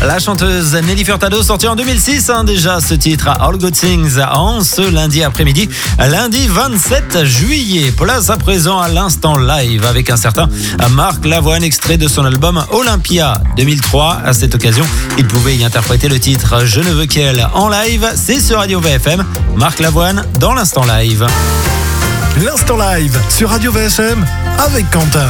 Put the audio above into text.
La chanteuse Nelly Furtado, sortie en 2006, déjà ce titre à All Good Things en ce lundi après-midi, lundi 27 juillet. Place à présent à l'instant live avec un certain Marc Lavoine, extrait de son album Olympia 2003. À cette occasion, il pouvait y interpréter le titre Je ne veux qu'elle en live. C'est sur Radio VFM. Marc Lavoine dans l'instant live. L'instant live sur Radio VFM avec Quentin.